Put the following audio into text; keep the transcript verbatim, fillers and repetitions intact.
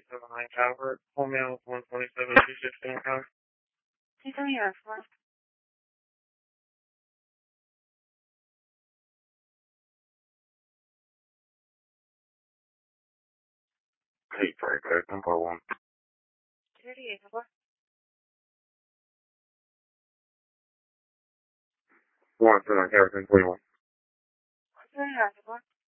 seven nine Calvert, full mail one twenty-seven two sixteen Calvert. two three zero four. Eight five five number one. thirty-eight four. One seven Harrison twenty one. two three zero four.